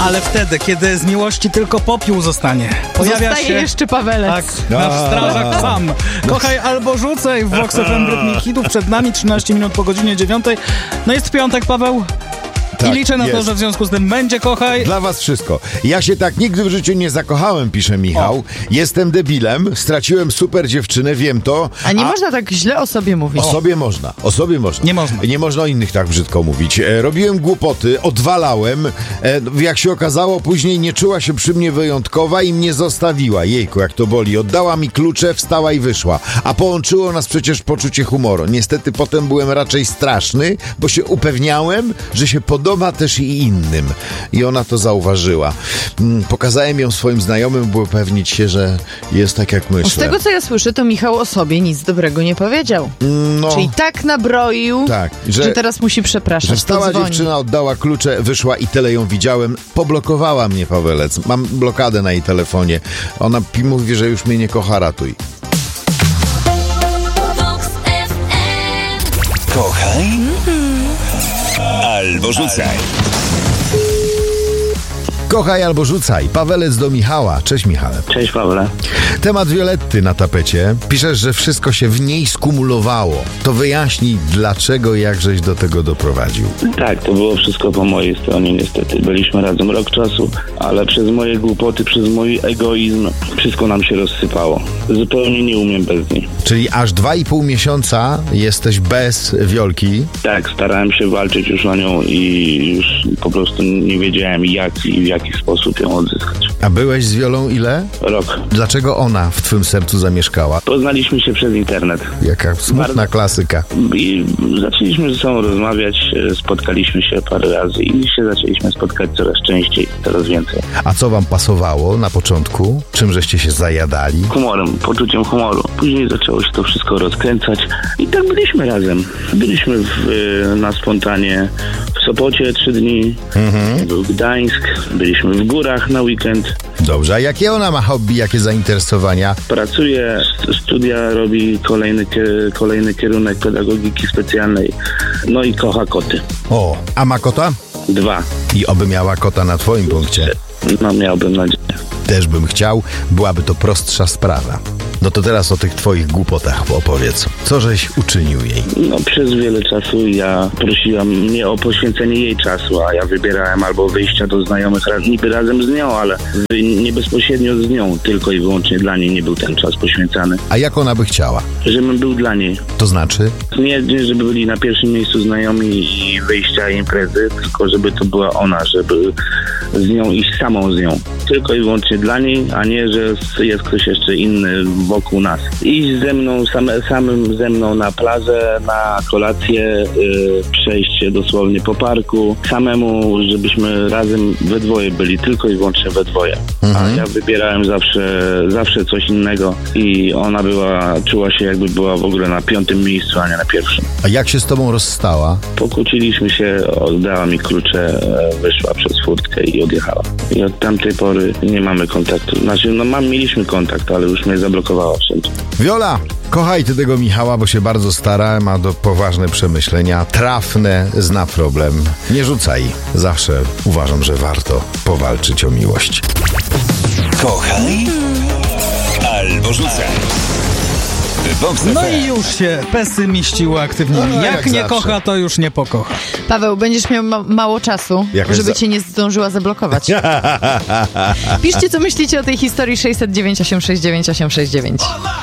Ale wtedy, kiedy z miłości tylko popiół zostanie, pojawia Zostaje się... jeszcze Pawelec. Tak, nasz strażak sam. Kochaj albo rzucaj w Vox FM Rytmik Hitów. Przed nami 13 minut po godzinie 9. No jest piątek, Paweł. Tak, i liczę na to, jest. że w związku z tym będzie kochaj. Dla was wszystko. Ja się tak nigdy w życiu nie zakochałem, pisze Michał. Jestem debilem, straciłem super dziewczynę, wiem to. A nie można tak źle o sobie mówić. O sobie można, o sobie można. Nie można. Nie można o innych tak brzydko mówić. Robiłem głupoty, odwalałem. Jak się okazało, później nie czuła się przy mnie wyjątkowa i mnie zostawiła. Jejku, jak to boli. Oddała mi klucze, wstała i wyszła. A połączyło nas przecież poczucie humoru. Niestety potem byłem raczej straszny, bo się upewniałem, że się podoba też i innym. I ona to zauważyła. Pokazałem ją swoim znajomym, by upewnić się, że jest tak, jak myślę. Z tego, co ja słyszę, to Michał o sobie nic dobrego nie powiedział. No, Czyli tak nabroił, tak, że teraz musi przepraszać. że stała to dzwoni. dziewczyna, oddała klucze, wyszła i tyle ją widziałem. Poblokowała mnie, Pawelec. Mam blokadę na jej telefonie. Ona mówi, że już mnie nie kocha, ratuj. Kochaj albo rzucaj. Kochaj albo rzucaj. Pawelec do Michała. Cześć, Michale. Cześć, Pawle. Temat Violetty na tapecie. Piszesz, że wszystko się w niej skumulowało. To wyjaśnij, dlaczego, jakżeś do tego doprowadził. Tak, to było wszystko po mojej stronie niestety. Byliśmy razem rok czasu, ale przez moje głupoty, przez mój egoizm wszystko nam się rozsypało. Zupełnie nie umiem bez niej. Czyli aż 2,5 miesiąca jesteś bez Wiolki. Tak, starałem się walczyć już o nią i już po prostu nie wiedziałem jak i w jaki sposób ją odzyskać. A byłeś z Wiolą ile? Rok. Dlaczego ona w twym sercu zamieszkała? Poznaliśmy się przez internet. Jaka smutna klasyka. I zaczęliśmy ze sobą rozmawiać, spotkaliśmy się parę razy i się zaczęliśmy spotkać coraz częściej, coraz więcej. A co wam pasowało na początku? Czym żeście się zajadali? Humorem, poczuciem humoru. Później zaczęło się to wszystko rozkręcać i tak byliśmy razem. Byliśmy na spontanie w Sopocie 3 dni, był Gdańsk, byliśmy w górach na weekend. Dobrze, a jakie ona ma hobby, jakie zainteresowania? Pracuje, studia robi, kolejny kierunek pedagogiki specjalnej, no i kocha koty. O, a ma kota? 2. I oby miała kota na twoim punkcie. No miałbym nadzieję. Też bym chciał, byłaby to prostsza sprawa. No to teraz o tych twoich głupotach opowiedz. Co żeś uczynił jej? No przez wiele czasu ja prosiłam mnie o poświęcenie jej czasu, a ja wybierałem albo wyjścia do znajomych niby razem z nią, ale nie bezpośrednio z nią, tylko i wyłącznie dla niej nie był ten czas poświęcany. A jak ona by chciała? Żebym był dla niej. To znaczy? Nie, żeby byli na pierwszym miejscu znajomi i wyjścia i imprezy, tylko żeby to była ona, żeby z nią iść samą z nią. Tylko i wyłącznie dla niej, a nie, że jest ktoś jeszcze inny wokół nas. Iść ze mną, samym ze mną na plażę, na kolację, przejście dosłownie po parku, samemu, żebyśmy razem we dwoje byli, tylko i wyłącznie we dwoje. A ja wybierałem zawsze coś innego i ona czuła się jakby była w ogóle na 5. miejscu, a nie na 1. A jak się z tobą rozstała? Pokłóciliśmy się, oddała mi klucze, wyszła przez furtkę i odjechała. I od tamtej pory nie mamy kontaktu. Znaczy, mieliśmy kontakt, ale już mnie zablokowała wszędzie. Wiola, kochaj ty tego Michała, bo się bardzo stara, ma poważne przemyślenia, trafne, zna problem. Nie rzucaj. Zawsze uważam, że warto powalczyć o miłość. Kochaj albo rzucaj. No i już się pesymiści uaktywnili. No, jak jak nie zawsze. kocha, to już nie pokocha. Paweł, będziesz miał mało czasu, Jakaś żeby cię nie zdążyła zablokować. Piszcie, co myślicie o tej historii 609 869 869.